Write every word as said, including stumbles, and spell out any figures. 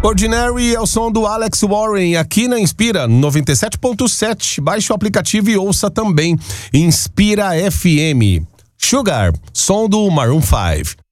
Ordinary é o som do Alex Warren aqui na Inspira noventa e sete ponto sete. Baixe o aplicativo e ouça também Inspira F M. Sugar, som do Maroon five.